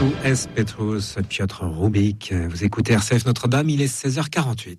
Tu es Petrus, Piotr Rubik. Vous écoutez RCF Notre-Dame, il est 16h48.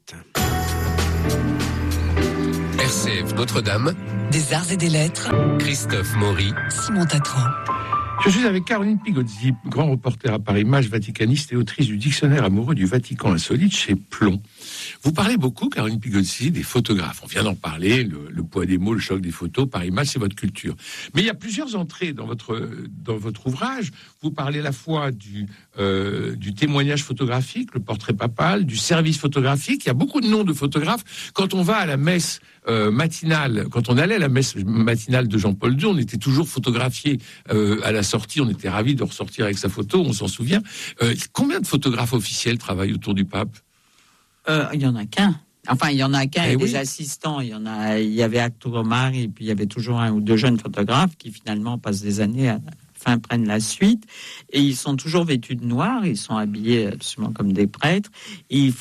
RCF Notre-Dame, des arts et des lettres, Christophe Maury, Simon Tatran. Je suis avec Caroline Pigozzi, grand reporter à Paris Match, vaticaniste et autrice du dictionnaire amoureux du Vatican insolite chez Plomb. Vous parlez beaucoup, Caroline Pigozzi, des photographes. On vient d'en parler, le poids des mots, le choc des photos. Paris Match, c'est votre culture. Mais il y a plusieurs entrées dans votre ouvrage. Vous parlez à la fois du témoignage photographique, le portrait papal, du service photographique. Il y a beaucoup de noms de photographes. Quand on va à la messe matinale, quand on allait à la messe matinale de Jean-Paul II, on était toujours photographié à la sortie. On était ravis de ressortir avec sa photo, on s'en souvient. Combien de photographes officiels travaillent autour du pape ? Il y en a qu'un. Enfin, il y en a qu'un et oui. des assistants. Il y avait Arturo Omar et puis il y avait toujours un ou deux jeunes photographes qui finalement passent des années à la fin prennent la suite. Et ils sont toujours vêtus de noir. Ils sont habillés absolument comme des prêtres. Et ils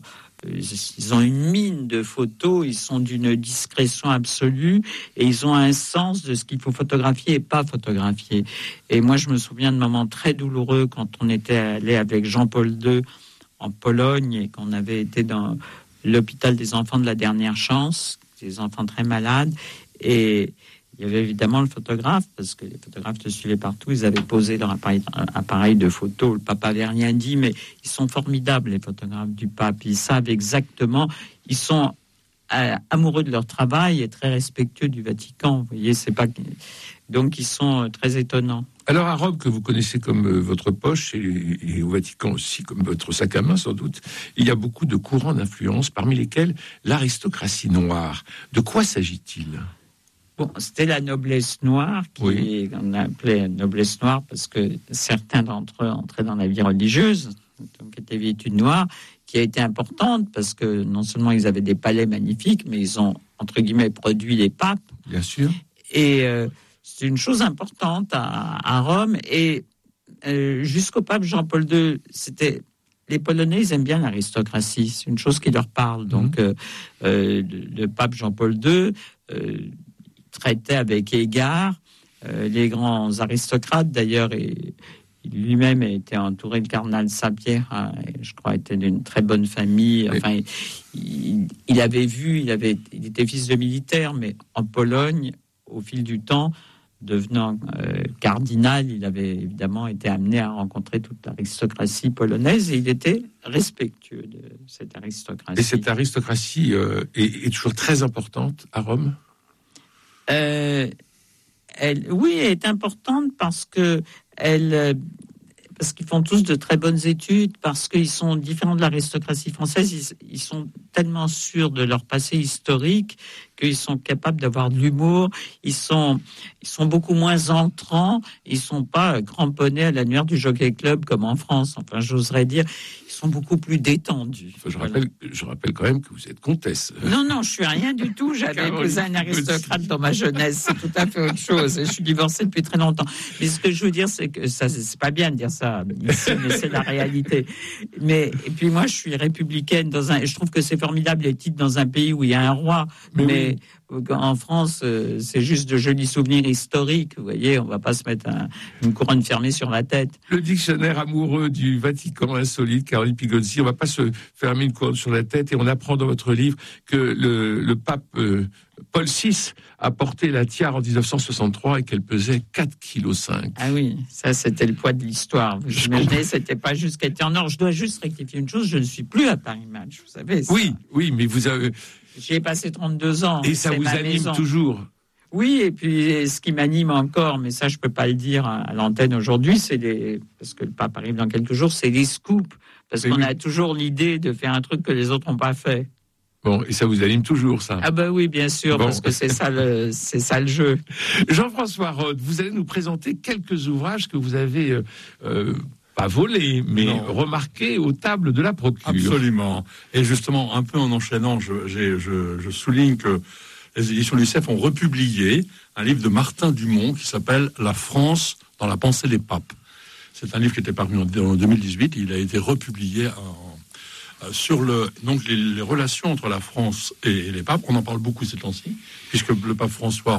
ont une mine de photos. Ils sont d'une discrétion absolue et ils ont un sens de ce qu'il faut photographier et pas photographier. Et moi, je me souviens de moments très douloureux quand on était allé avec Jean-Paul II en Pologne et qu'on avait été dans l'hôpital des enfants de la dernière chance, des enfants très malades, et il y avait évidemment le photographe, parce que les photographes te suivaient partout, ils avaient posé leur appareil de photo, le pape avait rien dit, mais ils sont formidables, les photographes du pape, ils savent exactement, ils sont amoureux de leur travail et très respectueux du Vatican, vous voyez, c'est pas... Donc ils sont très étonnants. Alors à Rome, que vous connaissez comme votre poche, et au Vatican aussi comme votre sac à main sans doute, il y a beaucoup de courants d'influence, parmi lesquels l'aristocratie noire. De quoi s'agit-il ? Bon, c'était la noblesse noire, on appelait noblesse noire parce que certains d'entre eux entraient dans la vie religieuse, donc étaient vêtus de noir, qui a été importante parce que non seulement ils avaient des palais magnifiques, mais ils ont, entre guillemets, produit les papes. Bien sûr. Et... c'est une chose importante à Rome et jusqu'au pape Jean-Paul II, les Polonais, ils aiment bien l'aristocratie, c'est une chose qui leur parle. Donc le pape Jean-Paul II traitait avec égard les grands aristocrates. D'ailleurs, il lui-même était entouré de cardinal Saint-Pierre, je crois, était d'une très bonne famille. Enfin, il était fils de militaire, mais en Pologne, au fil du temps, devenant cardinal, il avait évidemment été amené à rencontrer toute l'aristocratie polonaise et il était respectueux de cette aristocratie. Et cette aristocratie est toujours très importante à Rome ? Elle est importante parce qu'ils font tous de très bonnes études, parce qu'ils sont différents de l'aristocratie française, ils sont tellement sûrs de leur passé historique qu'ils sont capables d'avoir de l'humour, ils sont beaucoup moins entrants, ils sont pas cramponnés à l'annuaire du Jockey Club comme en France, enfin j'oserais dire, ils sont beaucoup plus détendus. Je rappelle quand même que vous êtes comtesse. Non, je suis rien du tout, j'avais épousé un aristocrate dans ma jeunesse, c'est tout à fait autre chose, je suis divorcée depuis très longtemps. Mais ce que je veux dire, c'est que ça, c'est pas bien de dire ça ici, mais c'est la réalité. Et puis moi, je suis républicaine je trouve que c'est formidable les titres dans un pays où il y a un roi, mais en France, c'est juste de jolis souvenirs historiques. Vous voyez, on va pas se mettre une couronne fermée sur la tête. Le dictionnaire amoureux du Vatican insolite, Caroline Pigozzi, on va pas se fermer une couronne sur la tête et on apprend dans votre livre que le pape Paul VI a porté la tiare en 1963 et qu'elle pesait 4,5 kg. Ah oui, ça c'était le poids de l'histoire. Vous imaginez, c'était pas juste qu'elle était en or. Je dois juste rectifier une chose, je ne suis plus à Paris Match, vous savez. Ça. Oui, mais vous avez... J'y ai passé 32 ans. Et ça vous anime toujours ? Oui, et puis ce qui m'anime encore, mais ça je peux pas le dire à l'antenne aujourd'hui, parce que le pape arrive dans quelques jours, c'est les scoops. Parce qu'on a toujours l'idée de faire un truc que les autres n'ont pas fait. Bon, et ça vous anime toujours, ça ? Ah oui, bien sûr, parce que c'est ça le jeu. Jean-François Rode, vous allez nous présenter quelques ouvrages que vous avez... pas volé, mais remarqué aux tables de la procure. Absolument. Et justement, un peu en enchaînant, je souligne que les éditions Lucef ont republié un livre de Martin Dumont qui s'appelle « La France dans la pensée des papes ». C'est un livre qui était paru en 2018. Il a été republié sur les relations entre la France et les papes. On en parle beaucoup ces temps-ci, puisque le pape François,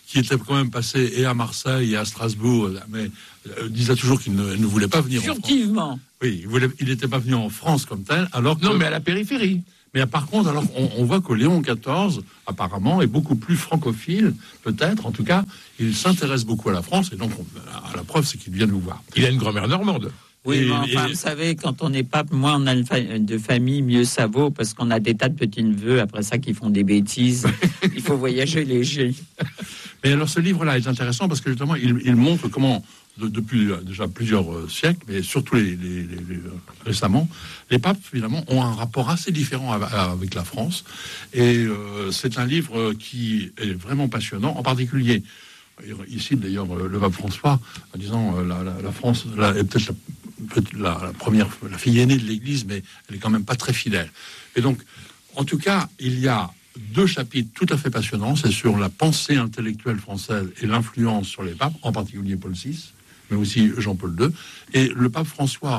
qui était quand même passé et à Marseille et à Strasbourg, mais disait toujours qu'il ne voulait pas venir en France. Furtivement. Oui, il n'était pas venu en France comme tel, alors que... Non, mais à la périphérie. Mais par contre, alors on voit que Léon XIV, apparemment, est beaucoup plus francophile, peut-être. En tout cas, il s'intéresse beaucoup à la France, et donc la preuve, c'est qu'il vient nous voir. Il a une grand-mère normande. Oui, mais enfin, vous savez, quand on n'est pas moins on a de famille, mieux ça vaut, parce qu'on a des tas de petits-neveux, après ça, qui font des bêtises. Il faut voyager léger. Mais alors, ce livre-là est intéressant, parce que justement, il montre comment, depuis déjà plusieurs siècles, mais surtout récemment, les papes, finalement, ont un rapport assez différent avec la France. Et c'est un livre qui est vraiment passionnant, en particulier... Ici, d'ailleurs, le pape François, en disant la France est peut-être la première, la fille aînée de l'Église, mais elle est quand même pas très fidèle. Et donc, en tout cas, il y a 2 chapitres tout à fait passionnants. C'est sur la pensée intellectuelle française et l'influence sur les papes, en particulier Paul VI, mais aussi Jean-Paul II. Et le pape François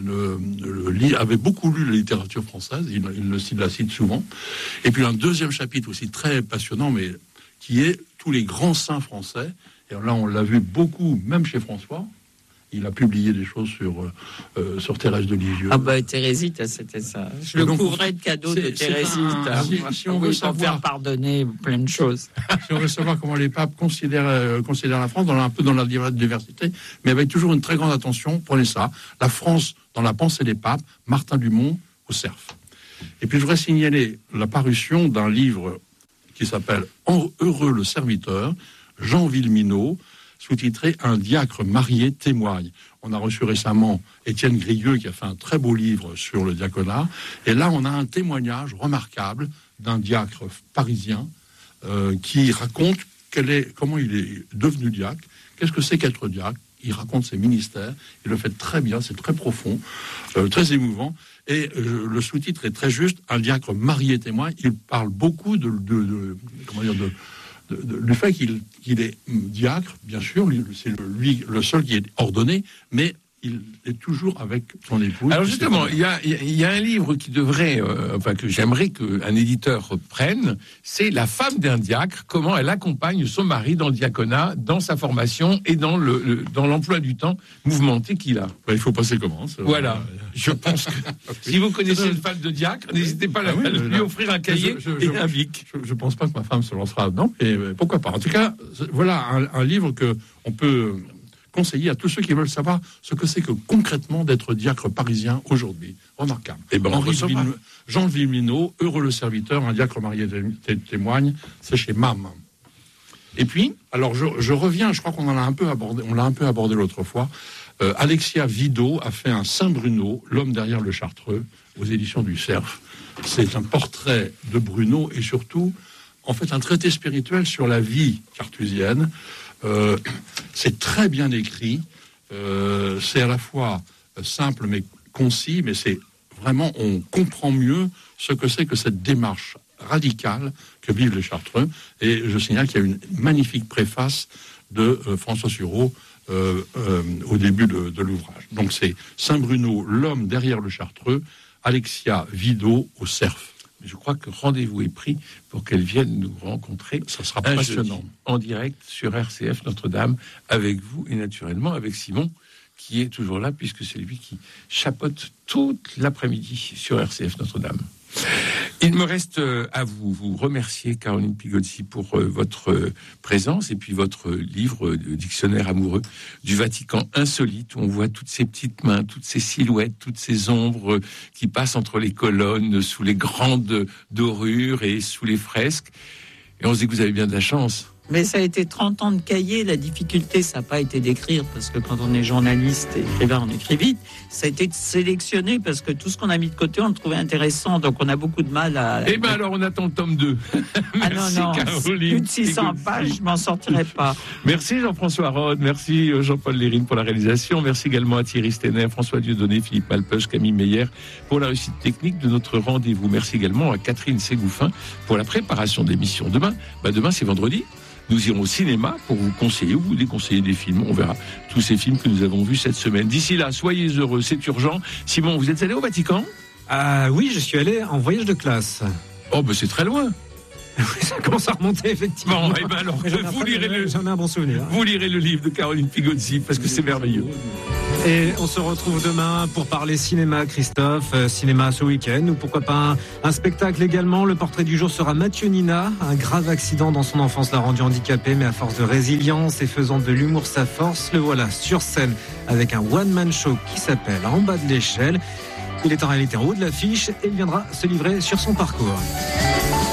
avait beaucoup lu la littérature française, il la cite souvent. Et puis un deuxième chapitre aussi très passionnant, mais qui est tous les grands saints français. Et là, on l'a vu beaucoup, même chez François. Il a publié des choses sur Thérèse de Lisieux. Ah bah, Thérésite, c'était ça. Je le couvrais de cadeaux de Thérésite. Si on veut savoir, faire pardonner plein de choses. Si on veut savoir comment les papes considèrent la France, un peu dans la diversité, mais avec toujours une très grande attention, prenez ça. La France dans la pensée des papes, Martin Dumont au Cerf. Et puis je voudrais signaler la parution d'un livre qui s'appelle « Heureux le serviteur », Jean Villeminot, sous-titré « Un diacre marié témoigne ». On a reçu récemment Étienne Grieux qui a fait un très beau livre sur le diaconat. Et là, on a un témoignage remarquable d'un diacre parisien qui raconte comment il est devenu diacre, qu'est-ce que c'est qu'être diacre. Il raconte ses ministères, il le fait très bien, c'est très profond, très émouvant. Et le sous-titre est très juste, un diacre marié témoin. Il parle beaucoup du fait qu'il est diacre, bien sûr, c'est lui le seul qui est ordonné, mais il est toujours avec son épouse. Alors justement, il y a un livre qui devrait, que j'aimerais qu'un éditeur reprenne, c'est La femme d'un diacre, comment elle accompagne son mari dans le diaconat, dans sa formation et dans l'emploi du temps mouvementé qu'il a. Il faut passer comment Voilà. Je pense que si vous connaissez une femme de diacre, n'hésitez pas à lui offrir un cahier et un bic. Je pense pas que ma femme se lancera dedans, mais pourquoi pas. En tout cas, voilà un livre que on peut conseiller à tous ceux qui veulent savoir ce que c'est que concrètement d'être diacre parisien aujourd'hui. Remarquable. Et ben Jean Villeminot, Heureux le serviteur, un diacre marié témoigne, c'est chez MAM. Et puis, alors je reviens, je crois qu'on l'a un peu abordé l'autre fois. Alexia Vido a fait un Saint-Bruno, l'homme derrière le Chartreux, aux éditions du Cerf. C'est un portrait de Bruno et surtout, en fait, un traité spirituel sur la vie carthusienne. C'est très bien écrit, c'est à la fois simple mais concis, mais c'est vraiment, on comprend mieux ce que c'est que cette démarche radicale que vivent les Chartreux. Et je signale qu'il y a une magnifique préface de François Sureau au début de l'ouvrage. Donc c'est Saint-Bruno, l'homme derrière le Chartreux, Alexia Vido au Cerf. Je crois que rendez-vous est pris pour qu'elle vienne nous rencontrer. Ça sera passionnant. En direct sur RCF Notre-Dame, avec vous et naturellement avec Simon, qui est toujours là, puisque c'est lui qui chapeaute toute l'après-midi sur RCF Notre-Dame. Il me reste à vous remercier, Caroline Pigozzi, pour votre présence et puis votre livre Dictionnaire amoureux du Vatican insolite, où on voit toutes ces petites mains, toutes ces silhouettes, toutes ces ombres qui passent entre les colonnes, sous les grandes dorures et sous les fresques. Et on se dit que vous avez bien de la chance. Mais ça a été 30 ans de cahier. La difficulté, ça n'a pas été d'écrire, parce que quand on est journaliste et écrivain, on écrit vite. Ça a été de sélectionner, parce que tout ce qu'on a mis de côté, on le trouvait intéressant. Donc on a beaucoup de mal à... Eh bien alors, on attend le tome 2. Merci, non, Caroline. Plus de 600 pages, je m'en sortirai pas. Merci Jean-François Rode, merci Jean-Paul Lérine pour la réalisation. Merci également à Thierry Stener, François Dieudonné, Philippe Malpeuch, Camille Meyer pour la réussite technique de notre rendez-vous. Merci également à Catherine Ségouffin pour la préparation de l'émission. Demain, c'est vendredi. Nous irons au cinéma pour vous conseiller ou vous déconseiller des films. On verra tous ces films que nous avons vus cette semaine. D'ici là, soyez heureux, c'est urgent. Simon, vous êtes allé au Vatican ? Oui, je suis allé en voyage de classe. Oh, c'est très loin. Ça commence à remonter, effectivement. Bon, et ben alors, j'en ai un bon souvenir. Vous lirez le livre de Caroline Pigozzi, parce que c'est merveilleux. Et on se retrouve demain pour parler cinéma, Christophe. Cinéma ce week-end, ou pourquoi pas un spectacle également. Le portrait du jour sera Mathieu Nina. Un grave accident dans son enfance l'a rendu handicapé, mais à force de résilience et faisant de l'humour sa force, le voilà sur scène avec un one-man show qui s'appelle En bas de l'échelle. Il est en réalité en haut de l'affiche et il viendra se livrer sur son parcours.